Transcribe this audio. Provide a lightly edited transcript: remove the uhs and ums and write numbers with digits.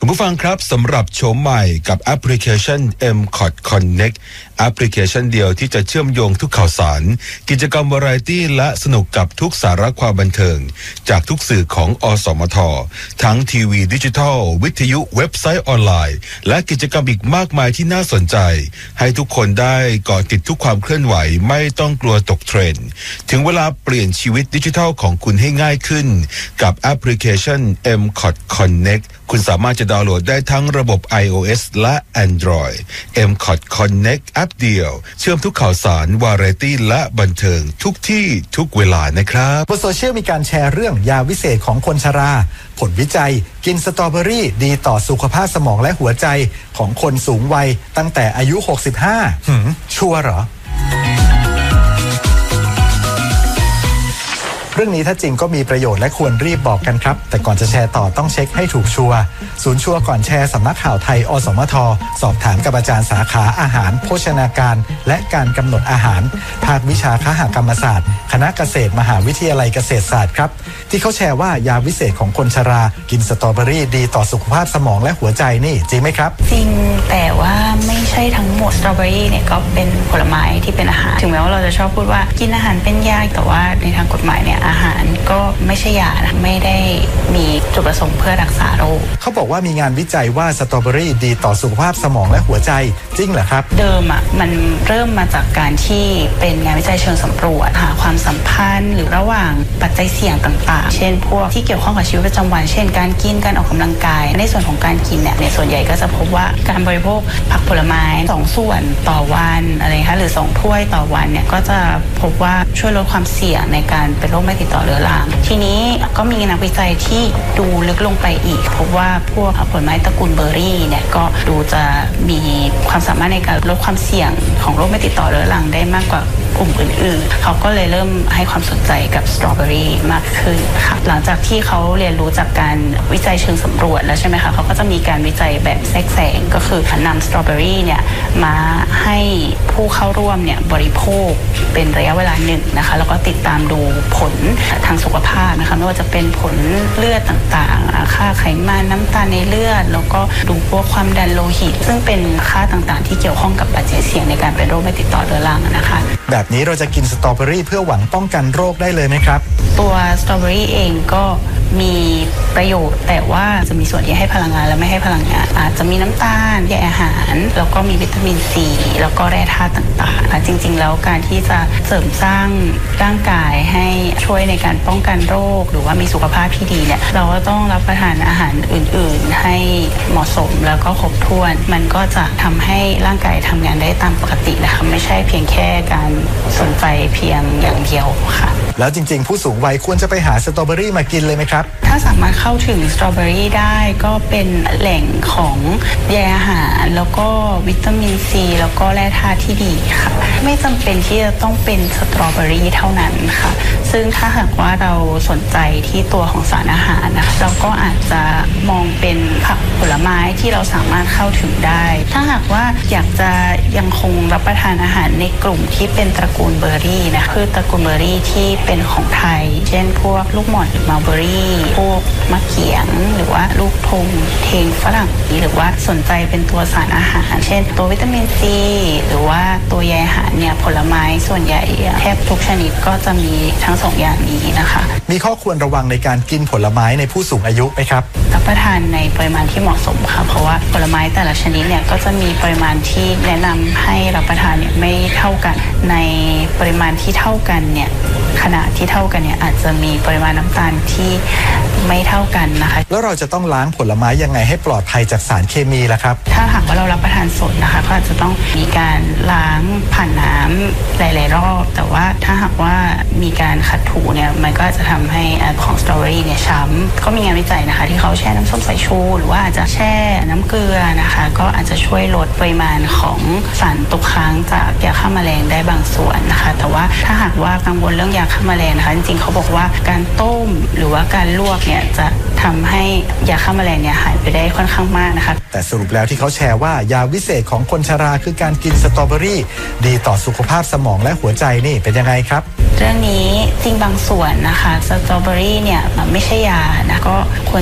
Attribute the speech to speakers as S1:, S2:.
S1: คุณผู้ฟังครับสำหรับโฉมใหม่กับแอปพลิเคชัน M-KOT Connect แอปพลิเคชันเดียวที่จะเชื่อมโยงทุกข่าวสารกิจกรรมวาไรตี้และสนุกกับทุกสาระความบันเทิงจากทุกสื่อของอสมททั้งทีวีดิจิทัลวิทยุเว็บไซต์ออนไลน์และกิจกรรมอีกมากมายที่น่าสนใจให้ทุกคนได้เกาะติดทุกความเคลื่อนไหวไม่ต้องกลัวตกเทรนด์ถึงเวลาเปลี่ยนชีวิตดิจิทัลของคุณให้ง่ายขึ้นกับแอปพลิเคชัน M-KOT Connect คุณสามารถจะดาวน์โหลดได้ทั้งระบบ iOS และ Android M-KOT Connect แอปเดียวเชื่อมทุกข่าวสารวาไรตี้และบันเทิงทุกที่ทุกเวลานะครับ
S2: บนโซเชียลมีการแชร์เรื่องยาวิเศษของคนชราผลวิจัยกินสตรอเบอรี่ดีต่อสุขภาพสมองและหัวใจของคนสูงวัยตั้งแต่อายุ65ชัวร์เหรอเรื่องนี้ถ้าจริงก็มีประโยชน์และควรรีบบอกกันครับแต่ก่อนจะแชร์ต่อต้องเช็คให้ถูกชัวร์ศูนย์ชัวร์ก่อนแชร์สำนักข่าวไทยอสมทสอบถามกับอาจารย์สาขาอาหารโภชนาการและการกำหนดอาหารภาควิชาคหกรรมศาสตร์คณะเกษตรมหาวิทยาลัยเกษตรศาสตร์ครับที่เขาแชร์ว่ายาวิเศษของคนชรากินสตรอเบอรี่ดีต่อสุขภาพสมองและหัวใจนี่จริงไหมครับ
S3: จริงแต่ว่าไม่ใช่ทั้งหมดสตรอเบอรี่เนี่ยก็เป็นผลไม้ที่เป็นอาหารถึงแม้ว่าเราจะชอบพูดว่ากินอาหารเป็นยาแต่ว่าในทางกฎหมายเนี่ยอาหารก็ไม่ใช่ยานะไม่ได้มีจุดประสงค์เพื่อรักษาโรค
S2: เขาบอกว่ามีงานวิจัยว่าสตรอเบอรี่ดีต่อสุขภาพสมองและหัวใจจริงเหรอครับ
S3: เดิมมันเริ่มมาจากการที่เป็นงานวิจัยเชิงสำรวจหาความสัมพันธ์หรือระหว่างปัจจัยเสี่ยงต่างๆเช่นพวกที่เกี่ยวข้องกับชีวิตประจำวันเช่นการกินการออกกำลังกายในส่วนของการกินเนี่ยในส่วนใหญ่ก็จะพบว่าการบริโภคผักผลไม้2ส่วนต่อวันอะไรคะหรือ2ถ้วยต่อวันเนี่ยก็จะพบว่าช่วยลดความเสี่ยงในการเป็นโรคไม่ติดต่อเรื้อรังทีนี้ก็มีนักวิจัยที่ดูลึกลงไปอีกพบว่าพวกผลไม้ตระกูลเบอร์รี่เนี่ยก็ดูจะมีความสามารถในการลดความเสี่ยงของโรคไม่ติดต่อเรื้อรังได้มากกว่ากลุ่มอื่นๆเขาก็เลยเริ่มให้ความสนใจกับสตรอเบอรี่มากขึ้นค่ะหลังจากที่เขาเรียนรู้จากการวิจัยเชิงสำรวจแล้วใช่ไหมคะเขาก็จะมีการวิจัยแบบแทรกแซงก็คือนำสตรอเบอรี่เนี่ยมาให้ผู้เข้าร่วมเนี่ยบริโภคเป็นระยะเวลาหนึ่งนะคะแล้วก็ติดตามดูผลทางสุขภาพนะคะไม่ว่าจะเป็นผลเลือดต่างๆค่าไขมันน้ำตาลในเลือดแล้วก็ดูพวกความดันโลหิตซึ่งเป็นค่าต่างๆที่เกี่ยวข้องกับปัจจัยเสี่ยงในการเป็นโรคไม่ติดต่อเรื้อรังนะคะ
S2: แบบนี้เราจะกินสตรอเบอรี่เพื่อหวังป้องกันโรคได้เลยไหมครับ
S3: ตัวสตรอเบอรี่เองก็มีประโยชน์แต่ว่าจะมีส่วนที่ให้พลังงานและไม่ให้พลังงานอาจจะมีน้ำตาลใยอาหารแล้วก็มีวิตามินซีแล้วก็แร่ธาตุต่างๆจริงๆแล้วการที่จะเสริมสร้างร่างกายให้ช่วยในการป้องกันโรคหรือว่ามีสุขภาพที่ดีเนี่ยเราก็ต้องรับประทานอาหารอื่นๆให้เหมาะสมแล้วก็ครบถ้วนมันก็จะทำให้ร่างกายทำงานได้ตามปกตินะคะไม่ใช่เพียงแค่การสนใจเพียงอย่างเดียวค่ะ
S2: แล้วจริงๆผู้สูงวัยควรจะไปหาสตรอเบอรี่มากินเลยไหมครับ
S3: ถ้าสามารถเข้าถึงสตรอเบอรี่ได้ก็เป็นแหล่งของใยอาหารแล้วก็วิตามินซีแล้วก็แร่ธาตุที่ดีค่ะไม่จำเป็นที่จะต้องเป็นสตรอเบอรี่เท่านั้นค่ะซึ่งถ้าหากว่าเราสนใจที่ตัวของสารอาหารนะคะเราก็อาจจะมองเป็นผักผลไม้ที่เราสามารถเข้าถึงได้ถ้าหากว่าอยากจะยังคงรับประทานอาหารในกลุ่มที่เป็นตระกูลเบอร์รี่นะคือตระกูลเบอร์รี่ที่เป็นของไทยเช่นพวกลูกหม่อนมัลเบอรี่พวกมะเขียงหรือว่าลูกพงเทงฝรั่งหรือว่าสนใจเป็นตัวสารอาหารเช่นตัววิตามินซีหรือว่าตัวใยอาหารเนี่ยผลไม้ส่วนใหญ่แทบทุกชนิดก็จะมีทั้ง2 อย่างนี้นะคะ
S2: มีข้อควรระวังในการกินผลไม้ในผู้สูงอายุไหมครับ
S3: รับประทานในปริมาณที่เหมาะสมค่ะเพราะว่าผลไม้แต่ละชนิดเนี่ยก็จะมีปริมาณที่แนะนำให้รับประทานเนี่ยไม่เท่ากันในปริมาณที่เท่ากันเนี่ยขนาดที่เท่ากันเนี่ยอาจจะมีปริมาณน้ำตาลที่ไม่เท่ากันนะคะ
S2: แล้วเราจะต้องล้างผลไม้ยังไงให้ปลอดภัยจากสารเคมีล่ะครับ
S3: ถ้าหากว่าเรารับประทานสดนะคะก็อาจจะต้องมีการล้างผ่านน้ำหลายๆรอบแต่ว่าถ้าหากว่ามีการขัดถูเนี่ยมันก็จะทำให้ของสตรอเบอรี่เนี่ยช้ำก็มีงานวิจัยนะคะที่เขาแช่น้ำส้มสายชูหรือว่าอาจจะแช่น้ำเกลือนะคะก็อาจจะช่วยลดปริมาณของสารตกค้างจากยาฆ่าแมลงได้บางส่วนนะคะแต่ว่าถ้าหากว่ากังวลเรื่องยาฆ่าแมลงนะคะจริงๆเขาบอกว่าการต้มหรือว่าการลวกเนี่ยจะทำให้ยาฆ่าแมลงเนี่ยหายไปได้ค่อนข้างมากนะคะ
S2: แต่สรุปแล้วที่เขาแชร์ว่ายาวิเศษของคนชราคือการกินสตรอเบอรี่ดีต่อสุขภาพสมองและหัวใจนี่เป็นยังไงครับ
S3: เรื่องนี้จริงบางส่วนนะคะสตรอเบอรี่เนี่ยไม่ใช่ยานะก็ควร